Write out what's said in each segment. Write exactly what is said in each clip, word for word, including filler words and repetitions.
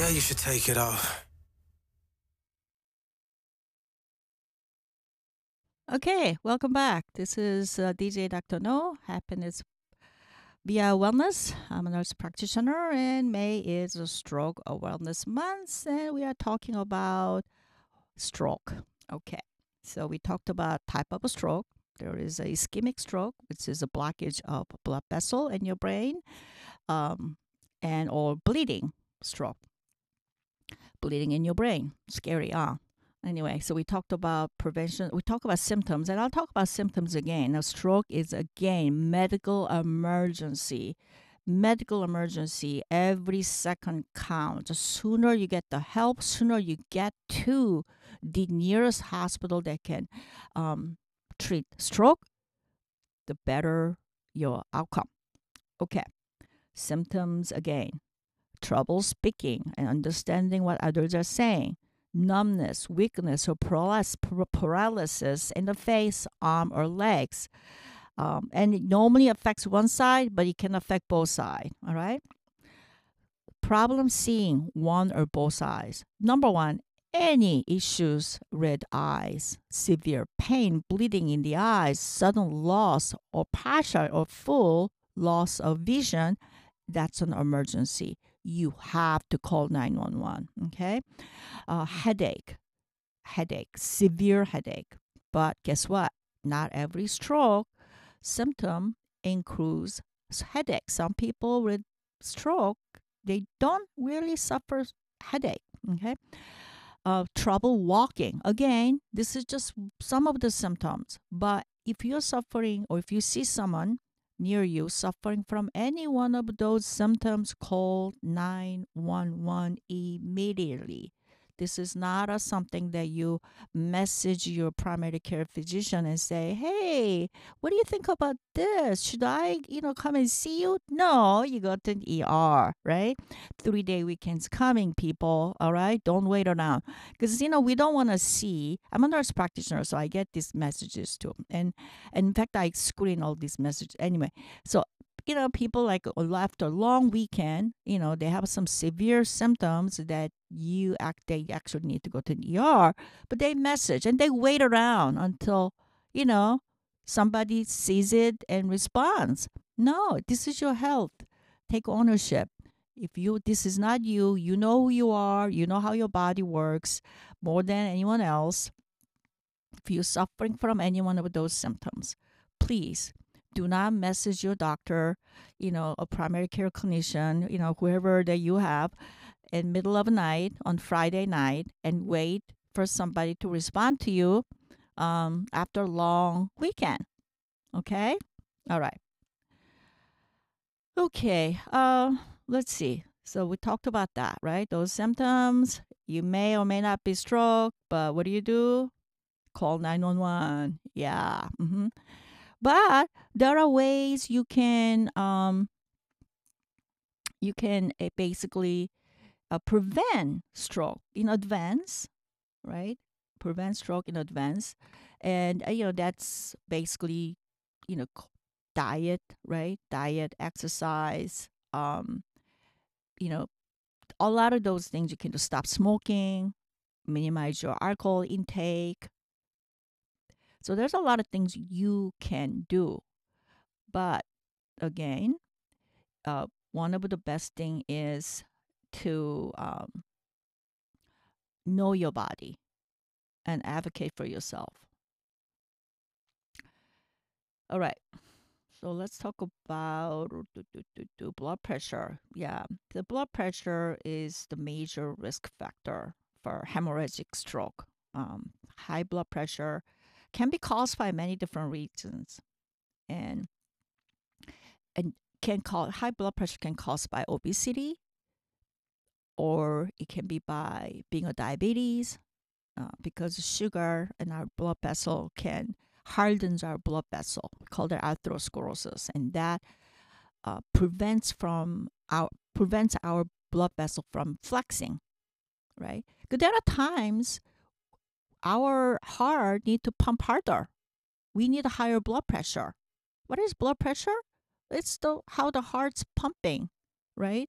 Yeah, you should take it off. Okay, welcome back. This is uh, D J Doctor No, Happiness via Wellness. I'm a nurse practitioner, and May is a Stroke Awareness Month, and we are talking about stroke. Okay, so we talked about type of a stroke. There is a ischemic stroke, which is a blockage of blood vessel in your brain, um, and or bleeding stroke, bleeding in your brain. Scary, huh? Anyway, so we talked about prevention. We talked about symptoms, and I'll talk about symptoms again. Now, stroke is again medical emergency. Medical emergency. Every second counts. The sooner you get the help, sooner you get to the nearest hospital that can um, treat stroke, the better your outcome. Okay, symptoms again: trouble speaking and understanding what others are saying, numbness, weakness, or paralysis in the face, arm, or legs. Um, and it normally affects one side, but it can affect both sides. All right. Problem seeing one or both sides. Number one, any issues, red eyes, severe pain, bleeding in the eyes, sudden loss or partial or full loss of vision, that's an emergency. You have to call nine one one. Okay. Uh, headache, headache, severe headache. But guess what? Not every stroke symptom includes headache. Some people with stroke, they don't really suffer headache. Okay. Uh, trouble walking. Again, this is just some of the symptoms. But if you're suffering or if you see someone near you suffering from any one of those symptoms, call nine one one immediately. This is not a, something that you message your primary care physician and say, "Hey, what do you think about this? Should I, you know, come and see you?" No, you go to the E R, right? Three day weekends coming, people. All right, don't wait around because you know we don't want to see. I'm a nurse practitioner, so I get these messages too, and, and in fact, I screen all these messages anyway. So you know, people like left a long weekend, you know, they have some severe symptoms that you act they actually need to go to the E R, but they message and they wait around until, you know, somebody sees it and responds. No, this is your health. Take ownership. If you this is not you, you know who you are, you know how your body works more than anyone else. If you're suffering from any one of those symptoms, please do not message your doctor, you know, a primary care clinician, you know, whoever that you have in middle of the night on Friday night and wait for somebody to respond to you um, after a long weekend. Okay? All right. Okay. Uh, let's see. So we talked about that, right? Those symptoms. You may or may not be stroke, but what do you do? Call nine one one. Yeah. hmm But there are ways you can um you can uh, basically uh, prevent stroke in advance, right? Prevent stroke in advance, and uh, you know that's basically you know c- diet, right? Diet, exercise, um, you know, a lot of those things you can do. Stop smoking, minimize your alcohol intake. So there's a lot of things you can do, but again, uh, one of the best thing is to um, know your body and advocate for yourself. All right. So let's talk about do, do, do, do, blood pressure. Yeah, the blood pressure is the major risk factor for hemorrhagic stroke. Um, high blood pressure can be caused by many different reasons, and and can cause high blood pressure can cause by obesity, or it can be by being a diabetes, uh, because sugar in our blood vessel can hardens our blood vessel. We call that atherosclerosis, and that uh, prevents from our prevents our blood vessel from flexing. Right? Because there are times our heart need to pump harder. We need a higher blood pressure. What is blood pressure? It's the how the heart's pumping, right?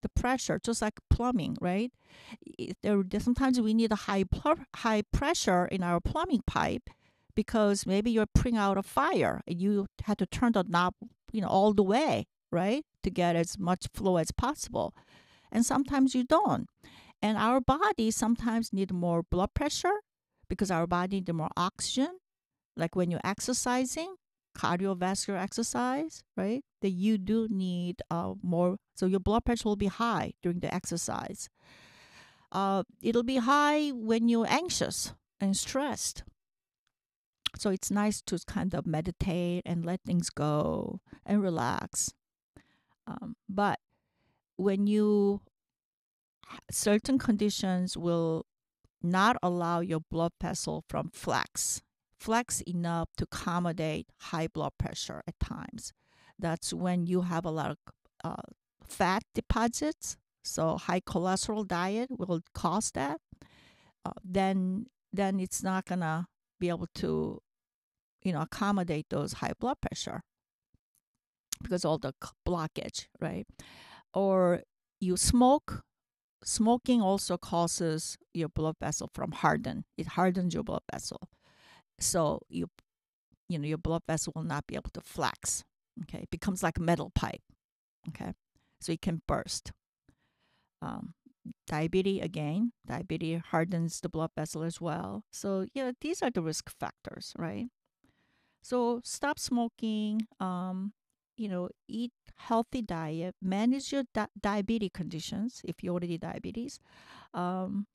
the pressure, just like plumbing, right? I- There, there- sometimes we need a high pl- high pressure in our plumbing pipe because maybe you're putting out a fire and you had to turn the knob, you know, all the way, right, to get as much flow as possible. And sometimes you don't. And our body sometimes need more blood pressure because our body need more oxygen. Like when you're exercising, cardiovascular exercise, right? That you do need uh, more. So your blood pressure will be high during the exercise. Uh, it'll be high when you're anxious and stressed. So it's nice to kind of meditate and let things go and relax. Um, but when you certain conditions will not allow your blood vessel from flex, flex enough to accommodate high blood pressure at times. That's when you have a lot of uh, fat deposits. So high cholesterol diet will cause that. Uh, then then it's not gonna be able to you know accommodate those high blood pressure because all the blockage, right? Or you smoke. Smoking also causes your blood vessel from harden. It hardens your blood vessel, so you you know your blood vessel will not be able to flex. Okay, it becomes like a metal pipe. Okay, so it can burst. Um, Diabetes again, diabetes hardens the blood vessel as well. So yeah, these are the risk factors, right? So stop smoking. Um, you know, eat healthy diet. Manage your di- diabetes conditions if you already diabetes. Um,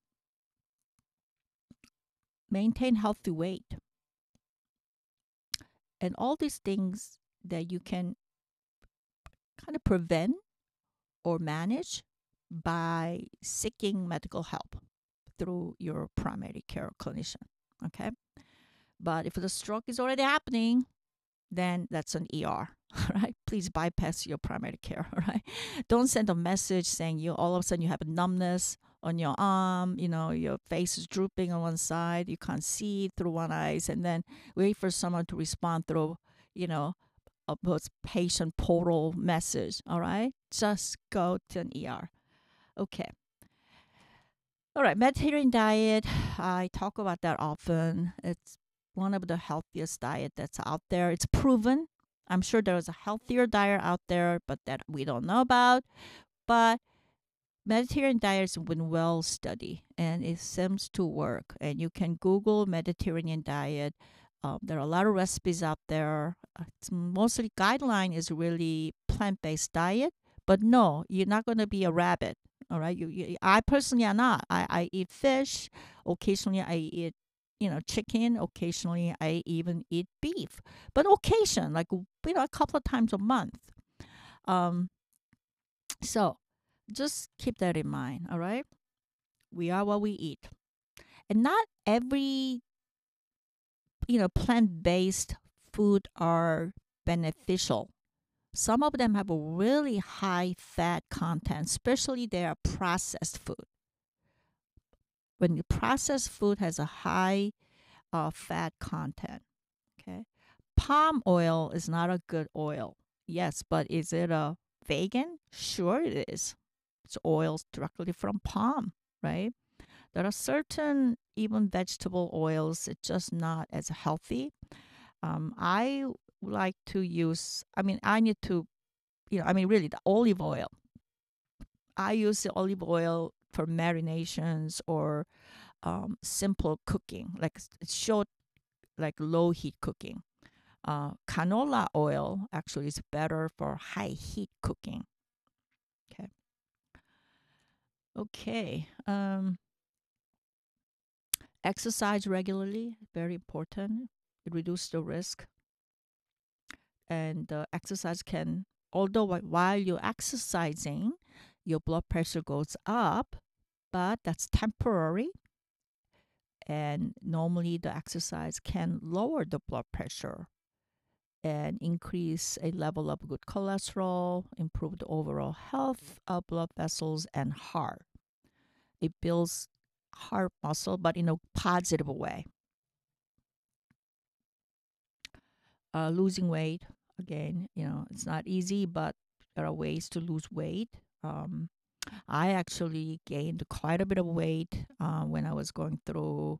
Maintain healthy weight, and all these things that you can kind of prevent or manage by seeking medical help through your primary care clinician. Okay. But if the stroke is already happening, then that's an E R. Right? Please bypass your primary care. Right? Don't send a message saying you all of a sudden you have a numbness on your arm, you know, your face is drooping on one side, you can't see through one eyes, and then wait for someone to respond through, you know, a patient portal message. All right? Just go to an E R. Okay. All right, Mediterranean diet. I talk about that often. It's one of the healthiest diet that's out there. It's proven. I'm sure there is a healthier diet out there, but that we don't know about. But Mediterranean diet has been well studied, and it seems to work. And you can Google Mediterranean diet. Um, there are a lot of recipes out there. Uh, It's mostly guideline is really plant-based diet, but no, you're not going to be a rabbit. All right, you, you I personally am not. I, I eat fish. Occasionally, I eat you know chicken. Occasionally, I even eat beef. But occasion, like you know, a couple of times a month. Um, so just keep that in mind. All right, we are what we eat, and not every you know plant-based food are beneficial. Some of them have a really high fat content, especially they are processed food. When the processed food has a high uh, fat content, okay, palm oil is not a good oil. Yes, but is it a vegan? Sure, it is. It's oils directly from palm, right? There are certain even vegetable oils, it's just not as healthy. Um, I like to use, I mean, I need to, you know, I mean, really, the olive oil. I use the olive oil for marinations or um, simple cooking, like s- short, like low heat cooking. Uh, canola oil actually is better for high heat cooking. Okay. Okay. Um, exercise regularly, very important. It reduces the risk, and uh, exercise can, although whi- while you're exercising, your blood pressure goes up, but that's temporary. And normally, the exercise can lower the blood pressure and increase a level of good cholesterol, improve the overall health of blood vessels and heart. It builds heart muscle, but in a positive way. Uh, losing weight, again, you know, it's not easy, but there are ways to lose weight. Um, I actually gained quite a bit of weight uh, when I was going through,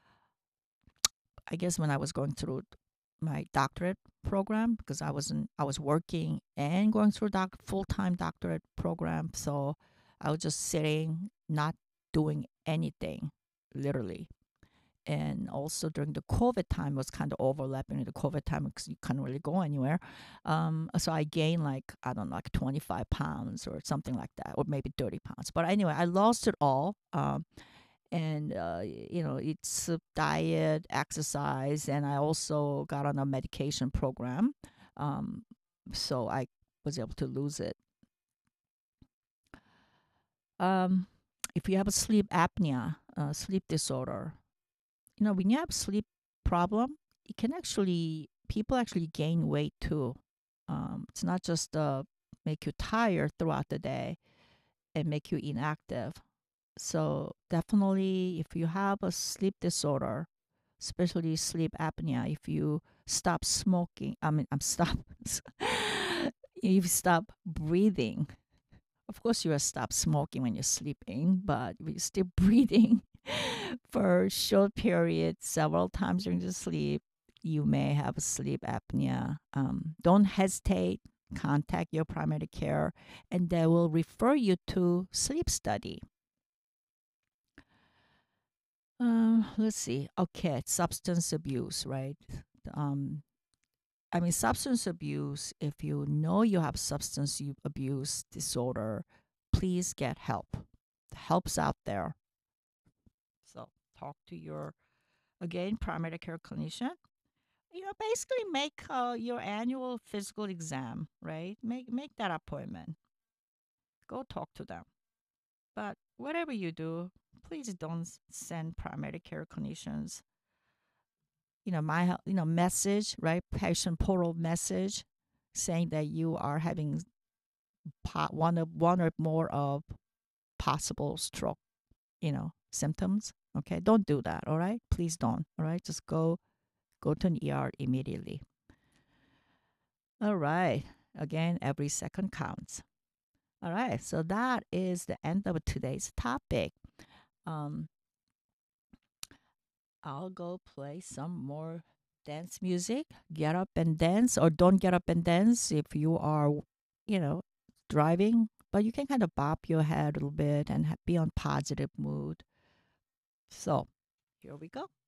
I guess, when I was going through my doctorate program because I wasn't, I was working and going through doc, full time doctorate program. So I was just sitting, not doing anything, literally. And also during the COVID time, it was kind of overlapping with the COVID time because you couldn't really go anywhere. Um, so I gained like, I don't know, like twenty-five pounds or something like that, or maybe thirty pounds. But anyway, I lost it all. Um, and, uh, you know, it's a diet, exercise, and I also got on a medication program. Um, so I was able to lose it. Um, if you have a sleep apnea, uh, sleep disorder, you know, when you have sleep problem, it can actually people actually gain weight too. Um, it's not just uh, make you tired throughout the day and make you inactive. So definitely, if you have a sleep disorder, especially sleep apnea, if you stop smoking, I mean, I'm stop, if you stop breathing. Of course, you will stop smoking when you're sleeping, but if you're still breathing for a short period, several times during the sleep, you may have sleep apnea. Um, don't hesitate. Contact your primary care, and they will refer you to sleep study. Uh, let's see. Okay, substance abuse, right? Um, I mean, substance abuse. If you know you have substance u- abuse disorder, please get help. Help's out there. So talk to your again primary care clinician. You know, basically make uh, your annual physical exam, right? Make make that appointment. Go talk to them. But whatever you do, please don't s- send primary care clinicians, you know, my you know message, right? Patient portal message saying that you are having po- one of one or more of possible stroke, you know, symptoms. Okay, don't do that. All right, please don't. All right, just go go to an E R immediately. All right. Again, every second counts. All right, so that is the end of today's topic. Um, I'll go play some more dance music. Get up and dance, or don't get up and dance if you are, you know, driving. But you can kind of bop your head a little bit and ha- be on positive mood. So here we go.